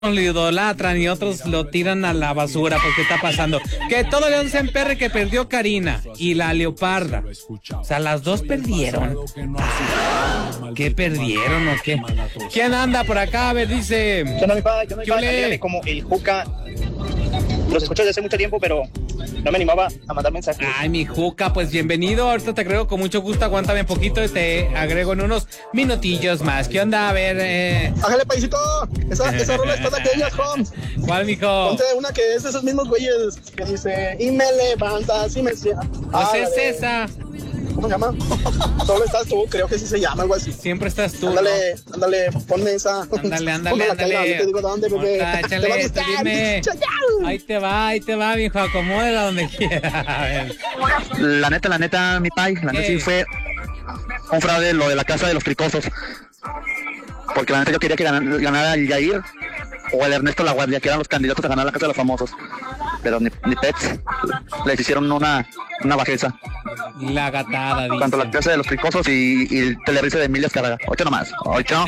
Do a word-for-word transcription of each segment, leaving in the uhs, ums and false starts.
lo idolatran y otros lo tiran a la basura. ¿Por qué está pasando? Que todo León se emperre que perdió Karina y la Leoparda. O sea, las dos perdieron. Ah, ¿qué perdieron o qué? ¿Quién anda por acá? A ver, dice... ¿Qué onda, mi padre? ¿Qué onda, mi padre? Dígame, como el Juca. Los escucho desde hace mucho tiempo, pero no me animaba a mandar mensajes. Ay, mi Juca, pues bienvenido. Ahorita te agrego con mucho gusto. Aguántame un poquito y te agrego en unos minutillos más. ¿Qué onda? A ver, eh... ¡Ájale, paisito! Esa, esa rola está de aquellas, Holmes. ¿Cuál, mijo? Ponte una que es de esos mismos güeyes que dice, y me levantas y me... Pues es esa. ¿Cómo se llama? Solo estás tú, creo que sí se llama, algo así. Siempre estás tú, Ándale, ¿no? ándale, ponme esa. Ándale, ándale, Ponme la ándale. cara, no te digo dónde, bebé. Ponta, échale, te va a tú gustar. dime. Ahí te va, ahí te va, mijo, acomódela donde quiera. A ver. La neta, la neta, mi pai, la neta sí fue un fraude lo de la casa de los cricosos. Porque la neta yo quería que ganara, ganara el Yair o el Ernesto La Guardia, que eran los candidatos a ganar la casa de los famosos. Pero ni, ni pets les hicieron una, una bajeza. La gatada, dice. Tanto la casa de los cricosos y, y el telerrice de Emilia Escarraga. Ocho nomás, ocho.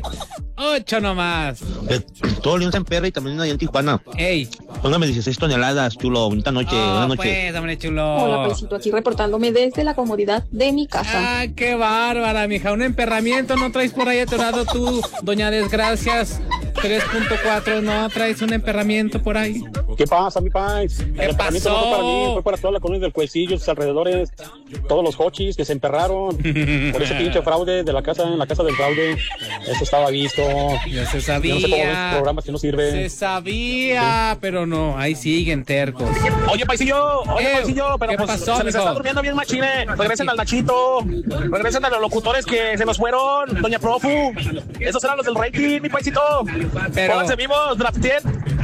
Ocho nomás. Eh, todo León se emperra y también allá en Tijuana. Ey. Póngame dieciséis toneladas, chulo. Bonita noche, Oh, buenas noches. pues, hombre chulo. Hola, paisito, aquí reportándome desde la comodidad de mi casa. Ah, qué bárbara, mija. Un emperramiento no traes por ahí atorado tú, doña Desgracias. tres punto cuatro, ¿no traes un emperramiento por ahí? ¿Qué pasa, mi país? El emperramiento no fue para mí, fue para toda la colonia del Cuecillo, sus alrededores, todos los hochis que se emperraron por ese pinche fraude de la casa, en la casa del fraude. Eso estaba visto. Ya se sabía. Yo no sé cómo ven estos programas que no sirven. Se sabía, sí. Pero no, ahí siguen tercos. Oye, paisillo, oye, Eh, paisillo, pero ¿qué pues pasó, se les mijo? está durmiendo bien machine. Regresen al Nachito, regresen a los locutores que se nos fueron, doña Profu. Esos eran los del rating, mi paisito. Pero... Pónganse vivos, drafted.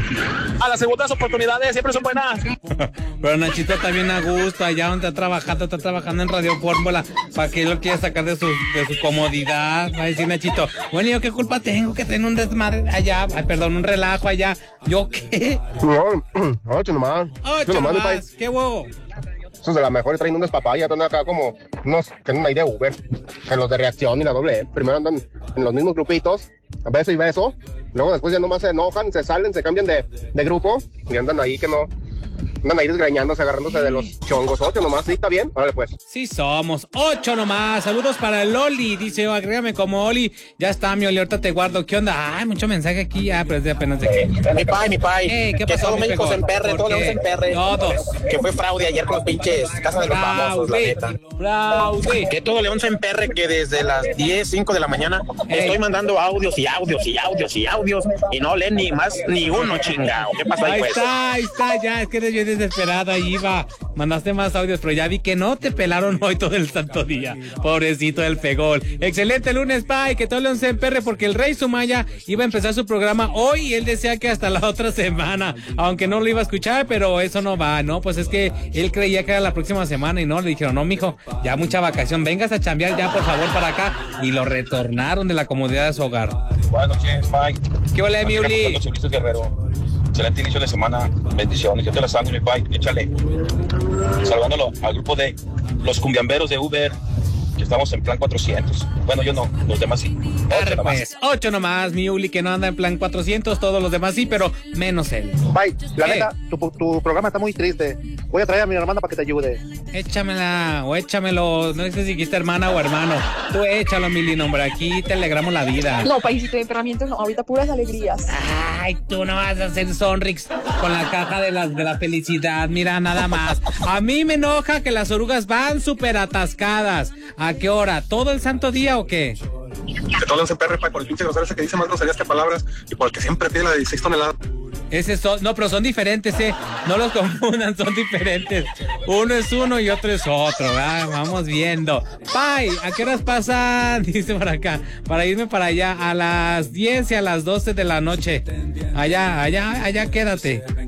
A las segundas oportunidades siempre son buenas. Pero Nachito está bien a gusto, allá donde está trabajando, está trabajando en Radio Fórmula. ¿Para qué lo quiere sacar de su, de su comodidad? Va a decir Nachito, bueno, ¿yo qué culpa tengo que tener un desmadre allá? Ay, perdón, un relajo allá. ¿Yo qué? No, ocho nomás. Ocho nomás, mi nomás, país. qué huevo. Esos de la mejor traen unas papayas, andan acá como unos que andan ahí de Uber. En los de Reacción y la doble E. Primero andan en los mismos grupitos, a beso y beso. Luego después ya nomás se enojan, se salen, se cambian de, de grupo y andan ahí que no... Andan ahí desgreñándose, agarrándose de los chongos. Ocho nomás, ¿sí? ¿Está bien? Órale, pues. Sí somos, ocho nomás. Saludos para el Oli, dice, oh, agrégame como Oli. Ya está, mi Oli, ahorita te guardo. ¿Qué onda? Ay, mucho mensaje aquí, ah, pero es de apenas de que... Mi pai, mi pai. Eh, ¿qué que pasó, todo mi México pegón? se emperre, ¿Por todo León qué? se emperre. Todos. Que fue fraude ayer con los pinches casas de los famosos, la neta. Fraude. Que todo León se emperre, que desde las diez, cinco de la mañana Ey. estoy mandando audios y audios y audios y audios y no leen ni más ni uno, chingado. ¿Qué pasó ahí, Ahí pues? está, ahí está, ya, es que eres bien desesperada, ahí va. Mandaste más audios, pero ya vi que no te pelaron hoy todo el santo día. Pobrecito del pegol. Excelente lunes, Pai, que todo León se emperre porque el Rey Sumaya iba a empezar su programa hoy y él decía que hasta la otra semana, aunque no lo iba a escuchar, pero eso no va, ¿no? Pues es que él creía que era la próxima semana y no, le dijeron, no, mijo, ya mucha vacación, vengas a chambear ya, por favor, para acá. Y lo retornaron de la comodidad de su hogar. Buenas noches, Mike. ¿Qué hola, mi Uli? Ulises Guerrero. Excelente inicio de semana. Bendiciones. Yo te la sangro, mi pai. Échale. Saludándolo al grupo de los cumbiamberos de Uber, que estamos en plan cuatrocientos. Bueno, yo no, los demás sí. Ocho nomás. Pues, ocho nomás, mi Uli, que no anda en plan cuatrocientos, todos los demás sí, pero menos él. Bye. La Eh. neta, tu, tu programa está muy triste. Voy a traer a mi hermana para que te ayude. Échamela, o échamelo, no sé si dijiste hermana o hermano. Tú échalo, mi lindo, hombre, aquí te alegramos la vida. No, paisito, de emperramientos no, ahorita puras alegrías. Ay, tú no vas a hacer Sonrix con la caja de la, de la felicidad, mira, nada más. A mí me enoja que las orugas van súper atascadas. ¿A qué hora? ¿Todo el santo día o qué? Que todo León se emperre, Pai, por el pinche grosero ese que dice más groserías que palabras y por el que siempre pide la de dieciséis toneladas. Ese son, no, pero son diferentes, eh. No los confundan, son diferentes. Uno es uno y otro es otro, ¿verdad? Vamos viendo. Pai, ¿a qué horas pasan? Dice por acá. Para irme para allá a las diez y a las doce de la noche. Allá, allá, allá quédate.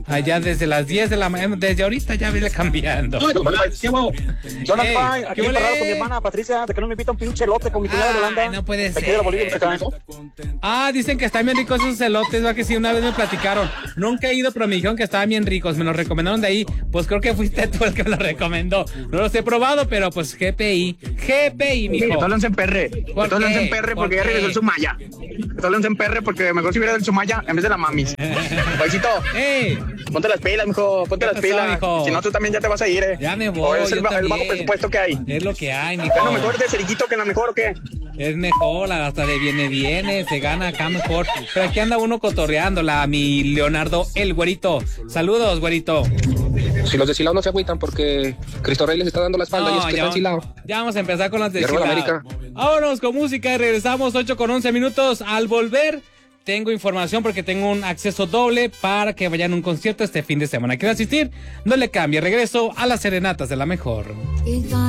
Allá desde las diez de la mañana, desde ahorita ya viene cambiando. Yo no Ey, estoy ¿qué aquí huele? emperrado con mi hermana Patricia, de que no me invita un pinche elote con mi cuñada de Holanda. Ay, no puede De aquí de la Bolivia, ser. de acá. Ah, dicen que están bien ricos esos elotes, va que sí, una vez me platicaron. Nunca he ido, pero me dijeron que estaban bien ricos, me los recomendaron de ahí. Pues creo que fuiste tú el que me los recomendó. No los he probado, pero pues G P I. G P I, mijo. Que todos se emperre. ¿Por Que todos qué? se emperre ¿Por porque ya qué? regresó el Sumaya. Que todos se emperre porque mejor si hubiera el Sumaya en vez de la mamis. Paisito, ¡Ey! ponte las pilas, mijo. Ponte ¿Qué las pasó, pilas. mijo? Si no, tú también ya te vas a ir, eh. Ya me voy, O es el, yo ba- el bajo también. presupuesto que hay. Es lo que hay, mijo. ¿Es lo mejor de cerillito que la mejor o qué? Es mejor, hasta de viene, viene, se gana acá mejor. Pero aquí anda uno cotorreándola, mi Leonardo, el güerito. Saludos, güerito. Si los de Silao no se agüitan porque Cristo Rey les está dando la espalda y es que ya, está en Silao. ya vamos a empezar con las de Y arriba la Silao. América. Vámonos con música y regresamos ocho con once minutos. Al volver, tengo información porque tengo un acceso doble para que vayan a un concierto este fin de semana. ¿Quieren asistir? No le cambie. Regreso a las serenatas de la mejor.